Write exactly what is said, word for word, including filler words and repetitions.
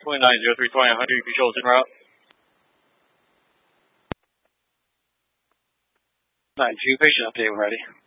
twenty-nine zero three twenty, one hundred controls en route. nine two, patient update when ready.